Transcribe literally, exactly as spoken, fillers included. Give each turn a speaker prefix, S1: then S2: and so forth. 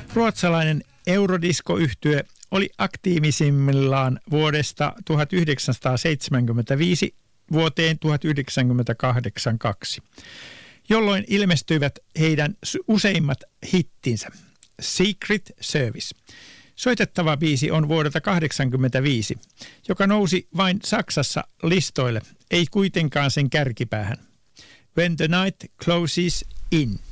S1: Ruotsalainen eurodiskoyhtye oli aktiivisimmillaan vuodesta tuhatyhdeksänsataaseitsemänkymmentäviisi vuoteen tuhatyhdeksänsataakahdeksankymmentäkaksi, jolloin ilmestyivät heidän useimmat hittinsä. Secret Service. Soitettava biisi on vuodelta tuhatyhdeksänsataakahdeksankymmentäviisi, joka nousi vain Saksassa listoille, ei kuitenkaan sen kärkipäähän. When the night closes in.